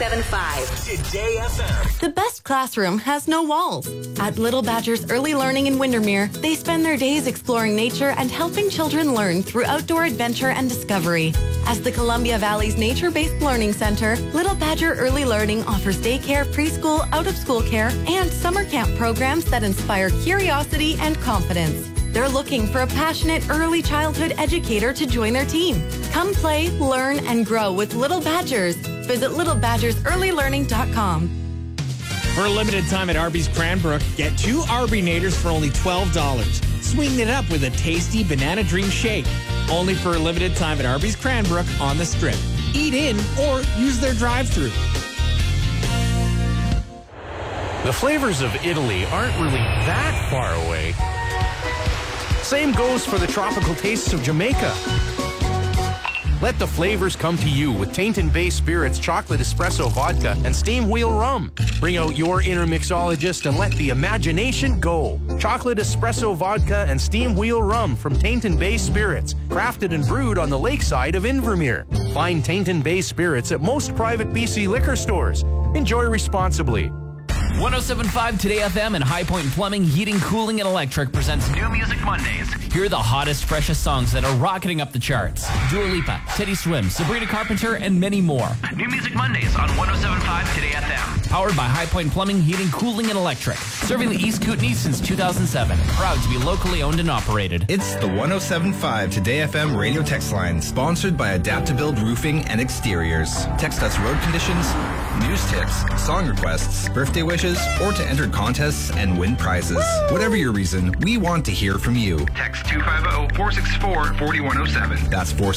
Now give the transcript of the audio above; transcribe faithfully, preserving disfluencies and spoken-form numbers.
seven point five. Today F M. The best classroom has no walls. At Little Badger's Early Learning in Windermere, they spend their days exploring nature and helping children learn through outdoor adventure and discovery. As the Columbia Valley's nature-based learning center, Little Badger Early Learning offers daycare, preschool, out-of-school care, and summer camp programs that inspire curiosity and confidence. They're looking for a passionate early childhood educator to join their team. Come play, learn, and grow with Little Badgers. Visit little badgers early learning dot com. For a limited time at Arby's Cranbrook, get two Arbinators for only twelve dollars. Swing it up with a tasty Banana Dream Shake. Only for a limited time at Arby's Cranbrook on the Strip. Eat in or use their drive-thru. The flavors of Italy aren't really that far away. Same goes for the tropical tastes of Jamaica. Let the flavors come to you with Tainton Bay Spirits Chocolate Espresso Vodka and Steam Wheel Rum. Bring out your inner mixologist and let the imagination go. Chocolate Espresso Vodka and Steam Wheel Rum from Tainton Bay Spirits, crafted and brewed on the lakeside of Invermere. Find Tainton Bay Spirits at most private B C liquor stores. Enjoy responsibly. one oh seven point five Today F M and High Point Plumbing, Heating, Cooling, and Electric presents New Music Mondays. Here are the hottest, freshest songs that are rocketing up the charts. Dua Lipa, Teddy Swim, Sabrina Carpenter, and many more. New Music Mondays on one oh seven point five Today F M. Powered by High Point Plumbing, Heating, Cooling, and Electric. Serving the East Kootenay since two thousand seven. Proud to be locally owned and operated. It's the one oh seven point five Today F M radio text line, sponsored by Adaptabuild Roofing and Exteriors. Text us road conditions, news tips, song requests, birthday wishes, or to enter contests and win prizes. Woo! Whatever your reason, we want to hear from you. Text two five zero, four six four, four one zero seven. That's four